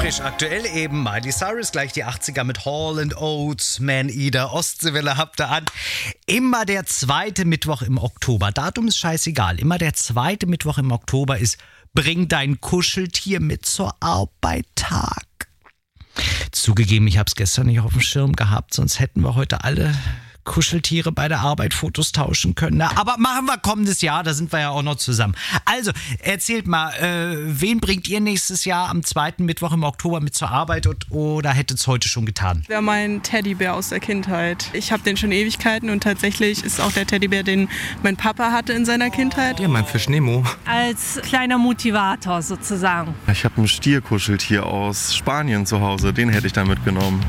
Frisch aktuell eben Miley Cyrus, gleich die 80er mit Hall & Oates, Man-Eater, Ostseewelle habt ihr an. Immer der zweite Mittwoch im Oktober. Datum ist scheißegal. Immer der zweite Mittwoch im Oktober ist Bring dein Kuscheltier mit zur Arbeit Tag. Zugegeben, ich habe es gestern nicht auf dem Schirm gehabt, sonst hätten wir heute alle Kuscheltiere bei der Arbeit Fotos tauschen können. Na, aber machen wir kommendes Jahr, da sind wir ja auch noch zusammen. Also, erzählt mal, wen bringt ihr nächstes Jahr am zweiten Mittwoch im Oktober mit zur Arbeit oder hättet es heute schon getan? Das wäre mein Teddybär aus der Kindheit. Ich habe den schon Ewigkeiten und tatsächlich ist auch der Teddybär, den mein Papa hatte in seiner Kindheit. Ja, mein Fisch Nemo. Als kleiner Motivator sozusagen. Ich habe ein Stierkuscheltier aus Spanien zu Hause, den hätte ich da mitgenommen.